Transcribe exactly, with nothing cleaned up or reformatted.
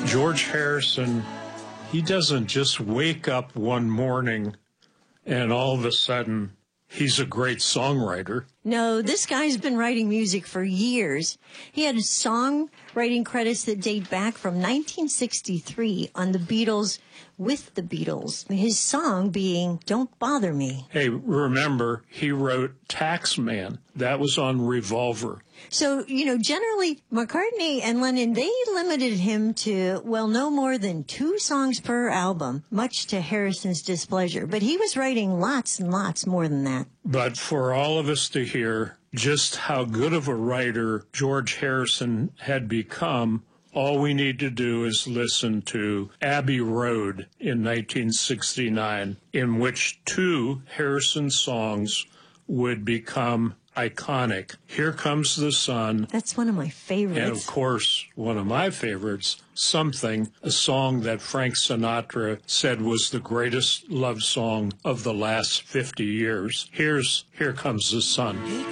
George Harrison, he doesn't just wake up one morning and all of a sudden he's a great songwriter. No, this guy's been writing music for years. He had songwriting credits that date back from nineteen sixty-three on the Beatles, with the Beatles. His song being Don't Bother Me. Hey, remember, he wrote Taxman. That was on Revolver. So, you know, generally, McCartney and Lennon, they limited him to, well, no more than two songs per album, much to Harrison's displeasure. But he was writing lots and lots more than that. But for all of us to hear just how good of a writer George Harrison had become, all we need to do is listen to Abbey Road in nineteen sixty-nine, in which two Harrison songs would become iconic. Here Comes the Sun. That's one of my favorites. And, of course, one of my favorites, Something, a song that Frank Sinatra said was the greatest love song of the last fifty years. Here's Here Comes the Sun.